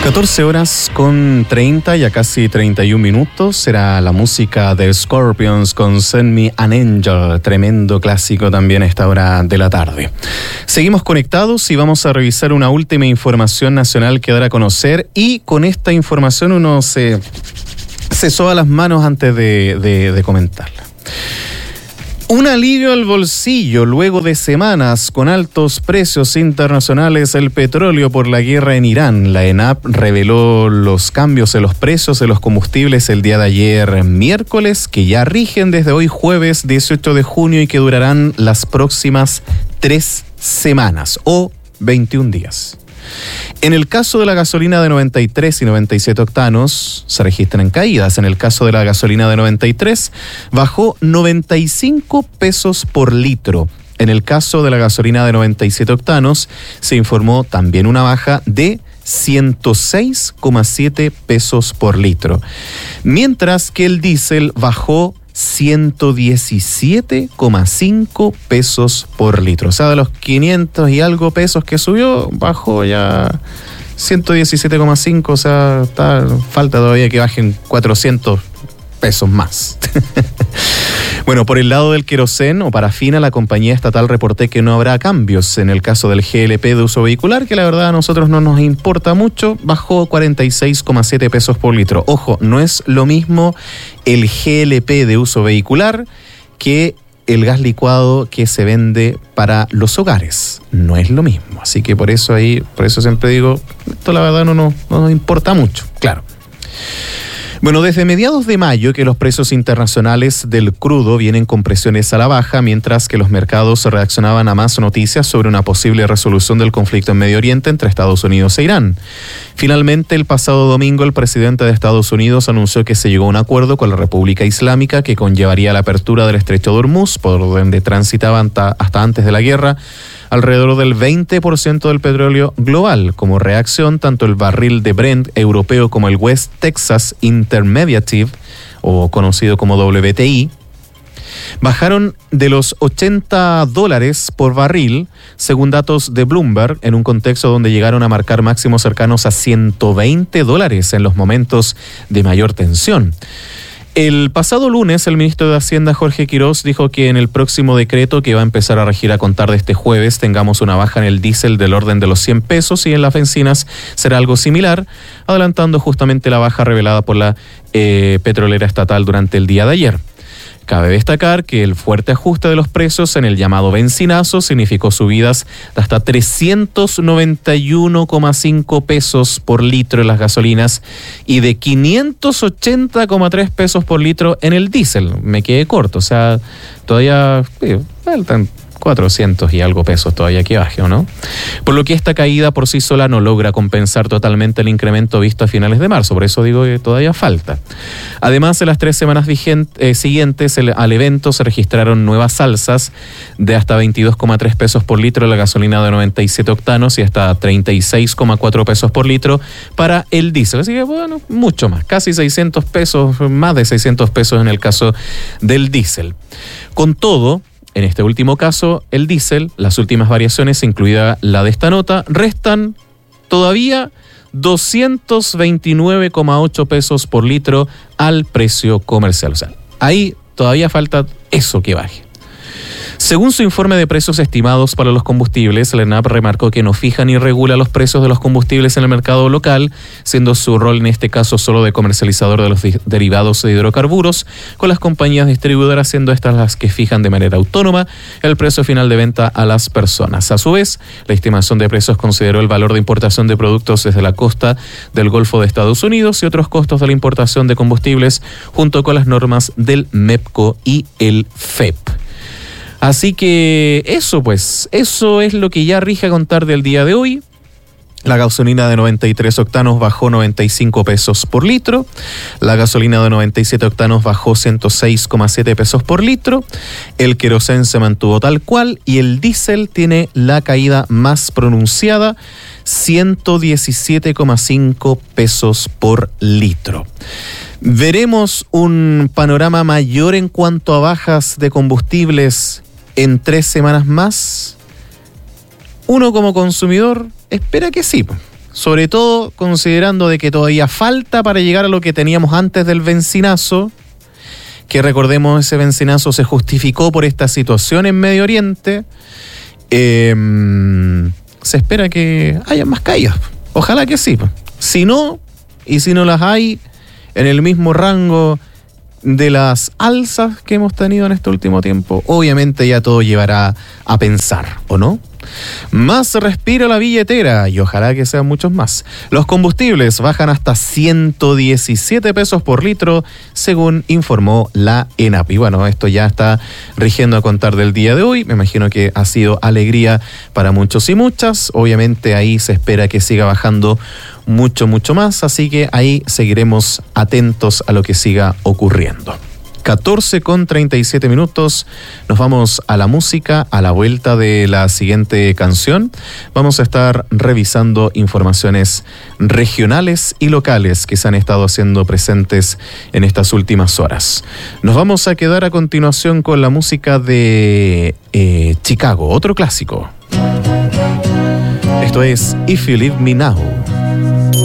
14 horas con 30, ya casi 31 minutos, será la música de Scorpions con Send Me an Angel, tremendo clásico también a esta hora de la tarde. Seguimos conectados y vamos a revisar una última información nacional que dar a conocer, y con esta información uno se soba las manos antes de comentarla. Un alivio al bolsillo luego de semanas con altos precios internacionales del petróleo por la guerra en Irán. La ENAP reveló los cambios en los precios de los combustibles el día de ayer, miércoles, que ya rigen desde hoy jueves 18 de junio y que durarán las próximas 3 semanas o 21 días. En el caso de la gasolina de 93 y 97 octanos, se registran caídas. En el caso de la gasolina de 93, bajó 95 pesos por litro. En el caso de la gasolina de 97 octanos, se informó también una baja de 106,7 pesos por litro. Mientras que el diésel bajó 117,5 pesos por litro. O sea, de los 500 y algo pesos que subió, bajó ya 117,5. O sea, falta todavía que bajen 400 pesos más. Bueno, por el lado del queroseno o parafina, la compañía estatal reportó que no habrá cambios en el caso del GLP de uso vehicular, que la verdad a nosotros no nos importa mucho, bajó 46,7 pesos por litro. Ojo, no es lo mismo el GLP de uso vehicular que el gas licuado que se vende para los hogares. No es lo mismo. Así que por eso siempre digo, esto la verdad no nos importa mucho, claro. Bueno, desde mediados de mayo que los precios internacionales del crudo vienen con presiones a la baja, mientras que los mercados reaccionaban a más noticias sobre una posible resolución del conflicto en Medio Oriente entre Estados Unidos e Irán. Finalmente, el pasado domingo, el presidente de Estados Unidos anunció que se llegó a un acuerdo con la República Islámica que conllevaría la apertura del Estrecho de Hormuz, por donde transitaba hasta antes de la guerra alrededor del 20% del petróleo global. Como reacción, tanto el barril de Brent europeo como el West Texas Intermediate, o conocido como WTI, bajaron de los $80 por barril, según datos de Bloomberg, en un contexto donde llegaron a marcar máximos cercanos a $120 en los momentos de mayor tensión. El pasado lunes, el ministro de Hacienda, Jorge Quirós, dijo que en el próximo decreto, que va a empezar a regir a contar de este jueves, tengamos una baja en el diésel del orden de los 100 pesos y en las bencinas será algo similar, adelantando justamente la baja revelada por la petrolera estatal durante el día de ayer. Cabe destacar que el fuerte ajuste de los precios en el llamado bencinazo significó subidas de hasta 391,5 pesos por litro en las gasolinas y de 580,3 pesos por litro en el diésel. Me quedé corto, o sea, todavía faltan 400 y algo pesos todavía que baje, ¿o no? Por lo que esta caída por sí sola no logra compensar totalmente el incremento visto a finales de marzo, por eso digo que todavía falta. Además, en las 3 semanas siguientes al evento se registraron nuevas alzas de hasta 22,3 pesos por litro en la gasolina de 97 octanos y hasta 36,4 pesos por litro para el diésel. Así que, bueno, mucho más, casi 600 pesos, más de 600 pesos en el caso del diésel. Con todo, en este último caso, el diésel, las últimas variaciones, incluida la de esta nota, restan todavía 229,8 pesos por litro al precio comercial. O sea, ahí todavía falta eso que baje. Según su informe de precios estimados para los combustibles, la ENAP remarcó que no fija ni regula los precios de los combustibles en el mercado local, siendo su rol en este caso solo de comercializador de los derivados de hidrocarburos, con las compañías distribuidoras siendo estas las que fijan de manera autónoma el precio final de venta a las personas. A su vez, la estimación de precios consideró el valor de importación de productos desde la costa del Golfo de Estados Unidos y otros costos de la importación de combustibles, junto con las normas del MEPCO y el FEP. Así que eso es lo que ya rige a contar del día de hoy. La gasolina de 93 octanos bajó 95 pesos por litro. La gasolina de 97 octanos bajó 106,7 pesos por litro. El queroseno se mantuvo tal cual y el diésel tiene la caída más pronunciada, 117,5 pesos por litro. ¿Veremos un panorama mayor en cuanto a bajas de combustibles en 3 semanas más? Uno como consumidor espera que sí. sobre todo considerando de que todavía falta para llegar a lo que teníamos antes del bencinazo, que recordemos ese bencinazo se justificó por esta situación en Medio Oriente. Se espera que haya más caídas. Ojalá que sí. Si no, y si no las hay, en el mismo rango de las alzas que hemos tenido en este último tiempo, obviamente ya todo llevará a pensar, ¿o no? Más respira la billetera y ojalá que sean muchos más. Los combustibles bajan hasta 117 pesos por litro, según informó la ENAP. Y bueno, esto ya está rigiendo a contar del día de hoy. Me imagino que ha sido alegría para muchos y muchas. Obviamente ahí se espera que siga bajando mucho más, así que ahí seguiremos atentos a lo que siga ocurriendo. 14:37. Nos vamos a la música. A la vuelta de la siguiente canción vamos a estar revisando informaciones regionales y locales que se han estado haciendo presentes en estas últimas horas. Nos vamos a quedar a continuación con la música de Chicago, otro clásico. Esto es If You Leave Me Now.